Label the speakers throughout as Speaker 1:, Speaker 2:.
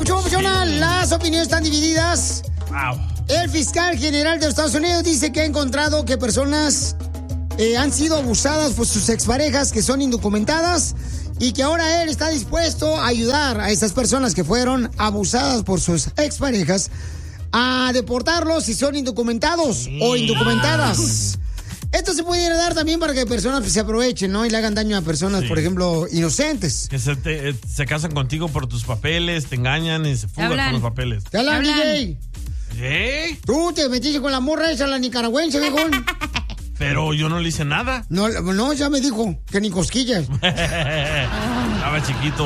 Speaker 1: papuchona, las opiniones están divididas.
Speaker 2: Wow.
Speaker 1: El fiscal general de Estados Unidos dice que ha encontrado que personas han sido abusadas por sus exparejas que son indocumentadas y que ahora él está dispuesto a ayudar a esas personas que fueron abusadas por sus exparejas a deportarlos si son indocumentados o indocumentadas. Esto se puede dar también para que personas se aprovechen, ¿no? Y le hagan daño a personas, por ejemplo, inocentes.
Speaker 2: Que se casan contigo por tus papeles, te engañan y se fugan con los papeles.
Speaker 1: ¿Te hablan, DJ?
Speaker 2: ¿Eh?
Speaker 1: Tú te metiste con la morra esa, la nicaragüense, viejón.
Speaker 2: Pero yo no le hice nada.
Speaker 1: No, ya me dijo que ni cosquillas.
Speaker 2: Estaba chiquito.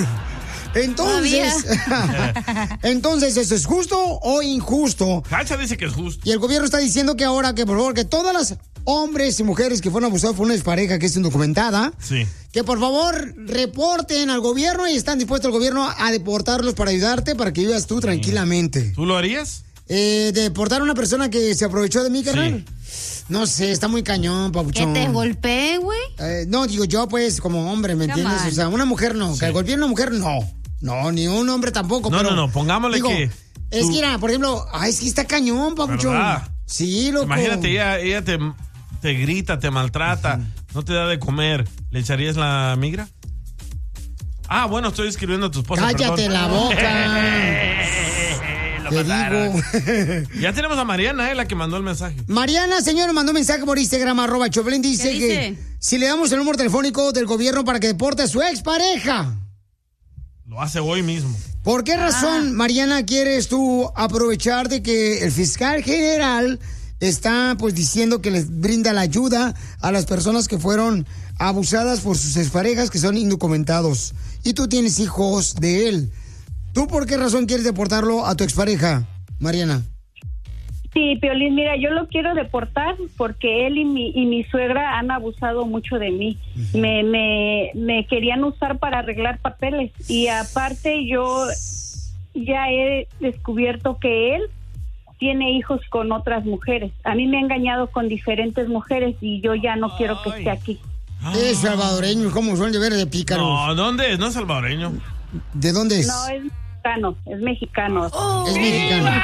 Speaker 1: Entonces, ¿eso es justo o injusto?
Speaker 2: Cacha dice que es justo.
Speaker 1: Y el gobierno está diciendo que ahora, que por favor, que todas las hombres y mujeres que fueron abusados por una expareja que es indocumentada, que por favor reporten al gobierno y están dispuestos el gobierno a deportarlos para ayudarte, para que vivas tú tranquilamente.
Speaker 2: ¿Tú lo harías?
Speaker 1: ¿Deportar a una persona que se aprovechó de mí, carnal? No sé, está muy cañón, papuchón.
Speaker 3: ¿Que te golpeé, güey?
Speaker 1: No, digo yo, pues, como hombre, ¿me entiendes? O sea, una mujer no. Que golpee a una mujer, no. No, ni un hombre tampoco.
Speaker 2: No, pongámosle digo, que...
Speaker 1: Es que, mira, por ejemplo, es que está cañón, papuchón. ¿Verdad? Sí, loco.
Speaker 2: Imagínate, ella te grita, te maltrata, no te da de comer. ¿Le echarías la migra? Ah, bueno, estoy escribiendo a tu esposa.
Speaker 1: ¡Cállate la boca! Te digo.
Speaker 2: Ya tenemos a Mariana, la que mandó el mensaje.
Speaker 1: Mariana, señor, mandó un mensaje por Instagram, @Choplin, dice que si le damos el número telefónico del gobierno para que deporte a su expareja.
Speaker 2: Lo hace hoy mismo.
Speaker 1: ¿Por qué razón, Mariana, quieres tú aprovechar de que el fiscal general está pues diciendo que les brinda la ayuda a las personas que fueron abusadas por sus exparejas que son indocumentados? Y tú tienes hijos de él. ¿Tú por qué razón quieres deportarlo a tu expareja, Mariana?
Speaker 4: Sí, Piolín, mira, yo lo quiero deportar porque él y mi suegra han abusado mucho de mí. Me querían usar para arreglar papeles y aparte yo ya he descubierto que él tiene hijos con otras mujeres. A mí me ha engañado con diferentes mujeres y yo ya no quiero que esté aquí.
Speaker 1: Es salvadoreño, ¿cómo son de ver de pícaros?
Speaker 2: No, ¿dónde es? No es salvadoreño.
Speaker 1: ¿De dónde es?
Speaker 4: No, es mexicano, es mexicano.
Speaker 1: Es mexicano.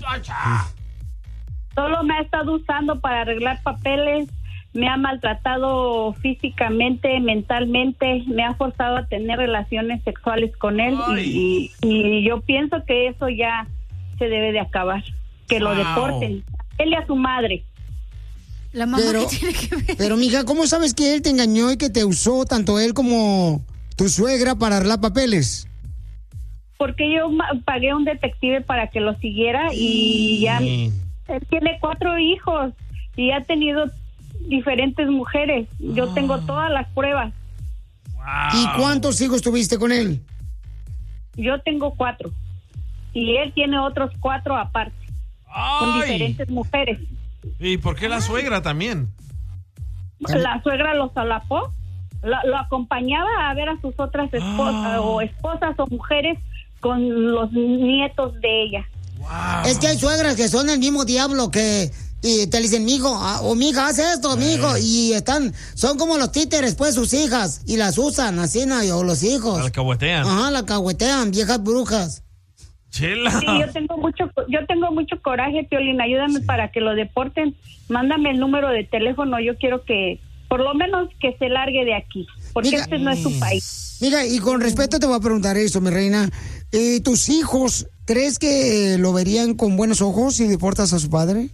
Speaker 4: Solo me ha estado usando para arreglar papeles, me ha maltratado físicamente, mentalmente, me ha forzado a tener relaciones sexuales con él y yo pienso que eso ya se debe de acabar, que lo deporten, él y a su madre.
Speaker 3: La mamá que tiene que ver.
Speaker 1: Pero, mija, ¿cómo sabes que él te engañó y que te usó tanto él como tu suegra para arreglar papeles?
Speaker 4: Porque yo pagué un detective para que lo siguiera y ya... Él tiene 4 hijos y ha tenido diferentes mujeres. Yo tengo todas las pruebas.
Speaker 1: ¿Y cuántos hijos tuviste con él?
Speaker 4: Yo tengo 4. Y él tiene otros 4 aparte. Con diferentes mujeres.
Speaker 2: ¿Y por qué la suegra también?
Speaker 4: La suegra lo solapó. Lo acompañaba a ver a sus otras esposas o mujeres con los nietos de ella.
Speaker 1: Wow. Es que hay suegras que son el mismo diablo que y te dicen, mijo, o mija, haz esto, mijo, y son como los títeres, pues, sus hijas, y las usan, así, o los hijos.
Speaker 2: La alcahuetean.
Speaker 1: Ajá, la alcahuetean, viejas brujas.
Speaker 2: Chela.
Speaker 4: Sí, yo tengo mucho coraje, Piolín, ayúdame para que lo deporten, mándame el número de teléfono, yo quiero que, por lo menos, que se largue de aquí, porque este no es su país.
Speaker 1: Mira, y con respeto te voy a preguntar eso, mi reina, ¿tus hijos crees que lo verían con buenos ojos si deportas a su padre?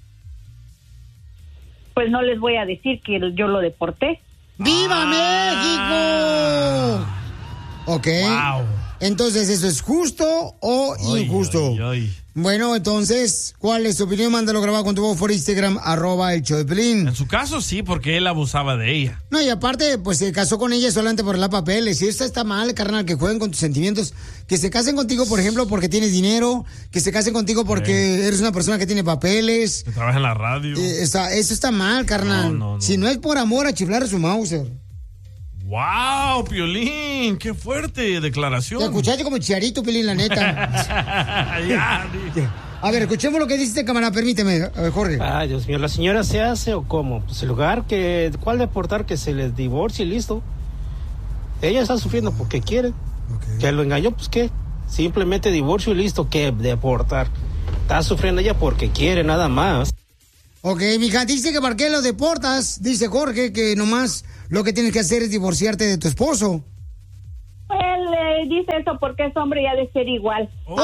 Speaker 4: Pues no les voy a decir que yo lo deporté.
Speaker 1: ¡Viva México! Ok. Wow. Entonces, ¿eso es justo o injusto? Bueno, entonces, ¿cuál es tu opinión? Mándalo grabado con tu voz por Instagram, @elshowdepiolín.
Speaker 2: En su caso, sí, porque él abusaba de ella.
Speaker 1: No, y aparte, pues se casó con ella solamente por la papeles. Y eso está mal, carnal, que jueguen con tus sentimientos. Que se casen contigo, por ejemplo, porque tienes dinero. Que se casen contigo porque eres una persona que tiene papeles.
Speaker 2: Que trabaja en la radio.
Speaker 1: Eso está mal, carnal. No. Si no es por amor, a chiflar a su Mauser.
Speaker 2: ¡Wow, Piolín! ¡Qué fuerte declaración!
Speaker 1: Te escuchaste como Chicharito, Piolín, la neta. A ver, escuchemos lo que dice este camarada, permíteme, Jorge.
Speaker 5: Ay, Dios mío, ¿la señora se hace o cómo? Pues el lugar ¿cuál deportar? Que se les divorcie y listo. Ella está sufriendo porque quiere. Okay. Que lo engañó, pues ¿qué? Simplemente divorcio y listo, que deportar. Está sufriendo ella porque quiere, nada más.
Speaker 1: Ok, mija, dice que ¿para qué lo deportas? Dice Jorge que nomás lo que tienes que hacer es divorciarte de tu esposo.
Speaker 4: Él dice eso porque es hombre y ha de ser igual.
Speaker 1: ¡Oh!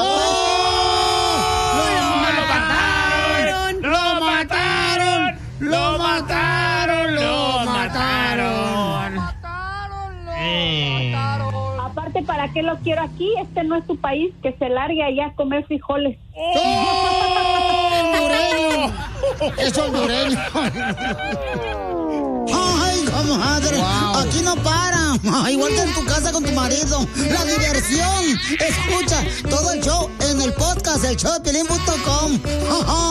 Speaker 1: ¡Lo mataron! ¡Lo mataron! ¡Lo mataron! ¡Lo mataron!
Speaker 4: Aparte, ¿para qué lo quiero aquí? Este no es su país, que se largue allá a comer frijoles.
Speaker 1: ¡Hondureño! ¡Es hondureño! ¡Ay, comadre! Wow. Aquí no para. Igual que en tu casa con tu marido. La diversión. Escucha todo el show en el podcast, el showdepiolín.com.